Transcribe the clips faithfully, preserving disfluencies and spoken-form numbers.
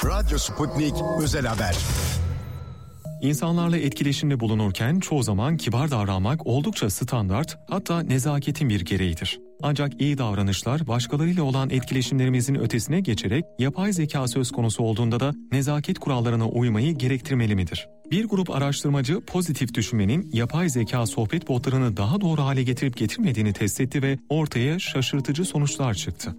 Radyo Sputnik Özel Haber. İnsanlarla etkileşimde bulunurken çoğu zaman kibar davranmak oldukça standart, hatta nezaketin bir gereğidir. Ancak iyi davranışlar başkalarıyla olan etkileşimlerimizin ötesine geçerek yapay zeka söz konusu olduğunda da nezaket kurallarına uymayı gerektirmeli midir? Bir grup araştırmacı pozitif düşünmenin yapay zeka sohbet botlarını daha doğru hale getirip getirmediğini test etti ve ortaya şaşırtıcı sonuçlar çıktı.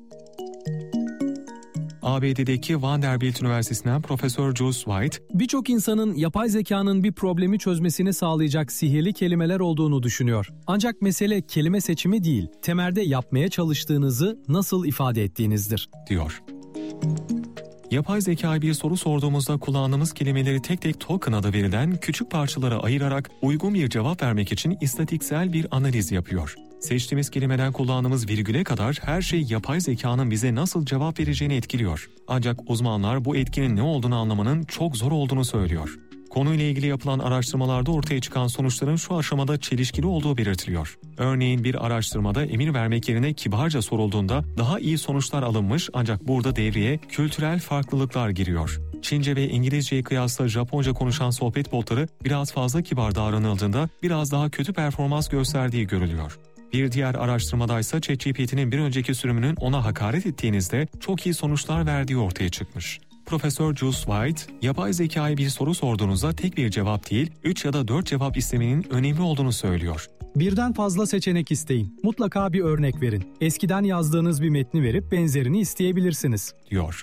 A B D'deki Vanderbilt Üniversitesi'nden Profesör Jules White, birçok insanın yapay zekanın bir problemi çözmesini sağlayacak sihirli kelimeler olduğunu düşünüyor. Ancak mesele kelime seçimi değil, temelde yapmaya çalıştığınızı nasıl ifade ettiğinizdir, diyor. Yapay zekaya bir soru sorduğumuzda kullandığımız kelimeleri tek tek token adı verilen küçük parçalara ayırarak uygun bir cevap vermek için istatistiksel bir analiz yapıyor. Seçtiğimiz kelimeden kullandığımız virgüle kadar her şey yapay zekanın bize nasıl cevap vereceğini etkiliyor. Ancak uzmanlar bu etkinin ne olduğunu anlamanın çok zor olduğunu söylüyor. Konuyla ilgili yapılan araştırmalarda ortaya çıkan sonuçların şu aşamada çelişkili olduğu belirtiliyor. Örneğin bir araştırmada emir vermek yerine kibarca sorulduğunda daha iyi sonuçlar alınmış, ancak burada devreye kültürel farklılıklar giriyor. Çince ve İngilizceye kıyasla Japonca konuşan sohbet botları biraz fazla kibar davranıldığında biraz daha kötü performans gösterdiği görülüyor. Bir diğer araştırmada ise ChatGPT'nin bir önceki sürümünün ona hakaret ettiğinizde çok iyi sonuçlar verdiği ortaya çıkmış. Profesör Jules White, yapay zekaya bir soru sorduğunuzda tek bir cevap değil, üç ya da dört cevap istemenin önemli olduğunu söylüyor. Birden fazla seçenek isteyin. Mutlaka bir örnek verin. Eskiden yazdığınız bir metni verip benzerini isteyebilirsiniz, diyor.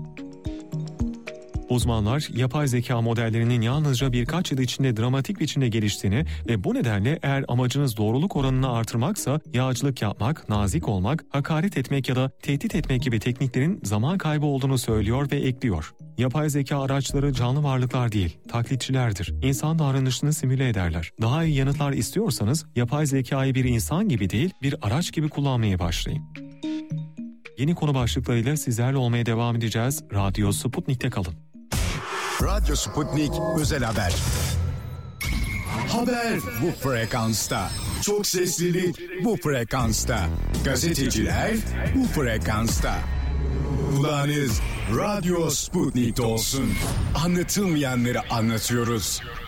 Uzmanlar, yapay zeka modellerinin yalnızca birkaç yıl içinde dramatik biçimde geliştiğini ve bu nedenle eğer amacınız doğruluk oranını artırmaksa yağcılık yapmak, nazik olmak, hakaret etmek ya da tehdit etmek gibi tekniklerin zaman kaybı olduğunu söylüyor ve ekliyor. Yapay zeka araçları canlı varlıklar değil, taklitçilerdir. İnsan davranışını simüle ederler. Daha iyi yanıtlar istiyorsanız yapay zekayı bir insan gibi değil, bir araç gibi kullanmaya başlayın. Yeni konu başlıklarıyla sizlerle olmaya devam edeceğiz. Radyo Sputnik'te kalın. Radyo Sputnik Özel Haber. Haber bu frekansta. Çok seslilik bu frekansta. Gazeteciler bu frekansta. Kulağınız Radyo Sputnik'te olsun. Anlatılmayanları anlatıyoruz.